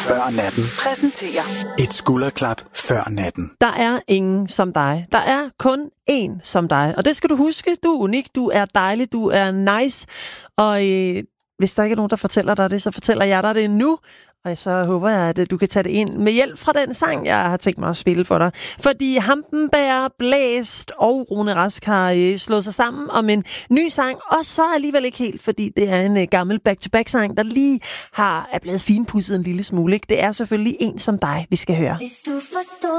før natten præsenterer et skulderklap før natten. Der er ingen som dig. Der er kun én som dig. Og det skal du huske. Du er unik, du er dejlig, du er nice. Og hvis der ikke er nogen, der fortæller dig det, så fortæller jeg dig det nu. Og så håber jeg, at du kan tage det ind med hjælp fra den sang, jeg har tænkt mig at spille for dig. Fordi Hampenberg, Blæst og Rune Rask har slået sig sammen om en ny sang. Og så alligevel ikke helt, fordi det er en gammel back-to-back-sang, der lige er blevet finpudset en lille smule. Ikke? Det er selvfølgelig En som dig, vi skal høre. Hvis du forstår